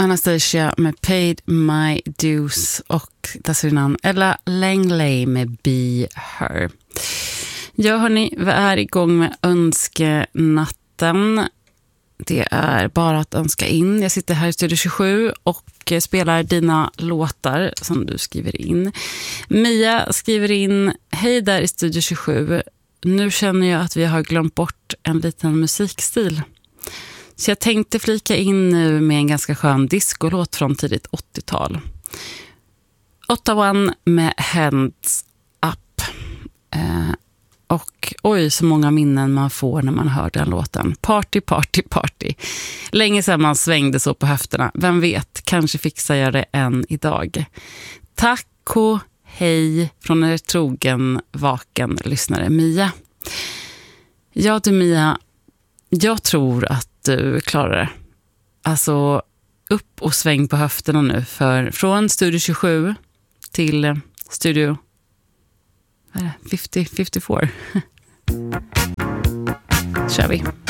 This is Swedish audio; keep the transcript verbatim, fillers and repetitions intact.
Anastasia med Paid My Dues och dessförinnan Ella Langley med Be Her. Ja hörni, vi är igång med önskenatten. Det är bara att önska in. Jag sitter här i Studio tjugosju och spelar dina låtar som du skriver in. Mia skriver in: hej där i Studio tjugosju. Nu känner jag att vi har glömt bort en liten musikstil. Så jag tänkte flika in nu med en ganska skön discolåt från tidigt åttiotal. Ottawa med Hands Up. Eh, och oj, så många minnen man får när man hör den låten. Party, party, party. Länge sedan man svängde så på höfterna. Vem vet, kanske fixar jag det än idag. Tack och hej från er trogen, vaken lyssnare Mia. Ja du Mia, jag tror att du klarar det. Alltså upp och sväng på höfterna nu. För från Studio tjugosju till Studio vad är det? femtio, femtiofyra. Kör vi.